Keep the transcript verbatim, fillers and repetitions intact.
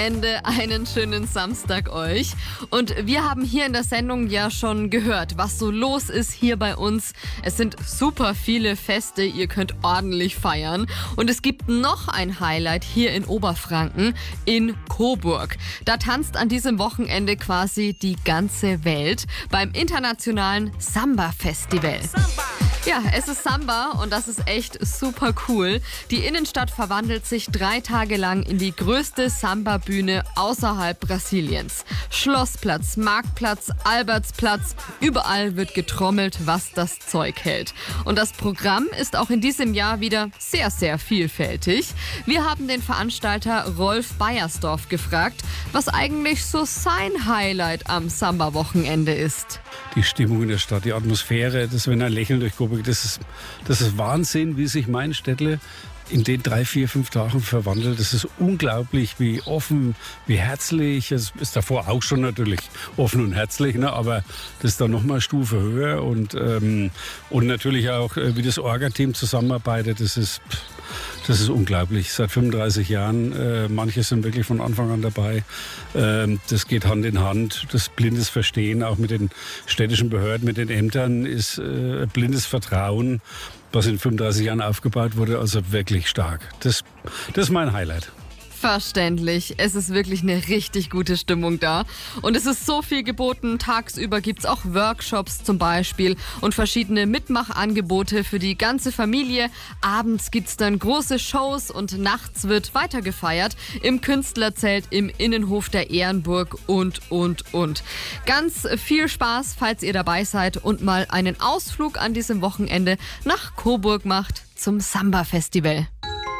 Wochenende, einen schönen Samstag euch. Und wir haben hier in der Sendung ja schon gehört, was so los ist hier bei uns. Es sind super viele Feste, ihr könnt ordentlich feiern. Und es gibt noch ein Highlight hier in Oberfranken, in Coburg. Da tanzt an diesem Wochenende quasi die ganze Welt beim internationalen Samba-Festival. Ja, es ist Samba und das ist echt super cool. Die Innenstadt verwandelt sich drei Tage lang in die größte Samba-Bühne außerhalb Brasiliens. Schlossplatz, Marktplatz, Albertsplatz, überall wird getrommelt, was das Zeug hält. Und das Programm ist auch in diesem Jahr wieder sehr, sehr vielfältig. Wir haben den Veranstalter Rolf Beiersdorf gefragt, was eigentlich so sein Highlight am Samba-Wochenende ist. Die Stimmung in der Stadt, die Atmosphäre, das wenn ein Lächeln durch Coburg, das ist, das ist Wahnsinn, wie sich mein Städtle in den drei, vier, fünf Tagen verwandelt. Das ist unglaublich, wie offen, wie herzlich. Es ist davor auch schon natürlich offen und herzlich, ne? Aber das ist dann nochmal eine Stufe höher. Und, ähm, und natürlich auch, wie das Orga-Team zusammenarbeitet, das ist... Das ist unglaublich. Seit fünfunddreißig Jahren, äh, manche sind wirklich von Anfang an dabei. Ähm, das geht Hand in Hand. Das blindes Verstehen, auch mit den städtischen Behörden, mit den Ämtern, ist äh, blindes Vertrauen, was in fünfunddreißig Jahren aufgebaut wurde. Also wirklich stark. Das, das ist mein Highlight. Verständlich. Es ist wirklich eine richtig gute Stimmung da. Und es ist so viel geboten. Tagsüber gibt's auch Workshops zum Beispiel und verschiedene Mitmachangebote für die ganze Familie. Abends gibt's dann große Shows und nachts wird weiter gefeiert im Künstlerzelt, im Innenhof der Ehrenburg und, und, und. Ganz viel Spaß, falls ihr dabei seid und mal einen Ausflug an diesem Wochenende nach Coburg macht zum Samba-Festival.